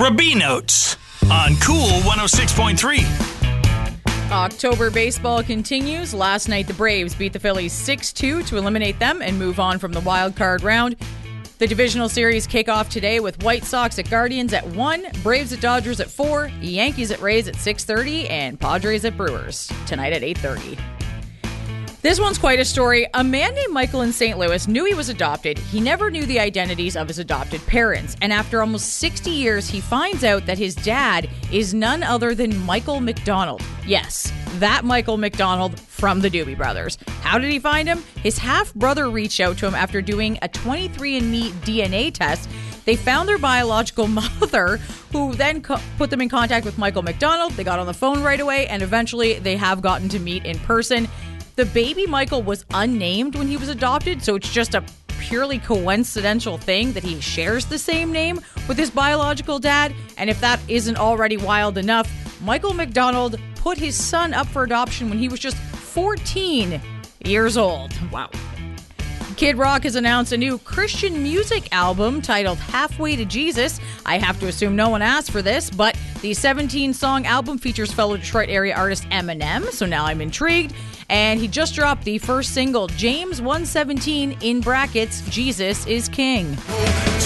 Rabinotes on Cool 106.3. October baseball continues. Last night, the Braves beat the Phillies 6-2 to eliminate them and move on from the wild card round. The divisional series kick off today with White Sox at Guardians at 1, Braves at Dodgers at 4, Yankees at Rays at 6:30, and Padres at Brewers tonight at 8:30. This one's quite a story. A man named Michael in St. Louis knew he was adopted. He never knew the identities of his adopted parents. And after almost 60 years, he finds out that his dad is none other than Michael McDonald. Yes, that Michael McDonald from the Doobie Brothers. How did he find him? His half-brother reached out to him after doing a 23andMe DNA test. They found their biological mother, who then put them in contact with Michael McDonald. They got on the phone right away, and eventually they have gotten to meet in person. The baby Michael was unnamed when he was adopted, so it's just a purely coincidental thing that he shares the same name with his biological dad. And if that isn't already wild enough, Michael McDonald put his son up for adoption when he was just 14 years old. Wow. Kid Rock has announced a new Christian music album titled Halfway to Jesus. I have to assume no one asked for this, but the 17-song album features fellow Detroit area artist Eminem, so now I'm intrigued. And he just dropped the first single, James 1:17, in brackets, Jesus is King.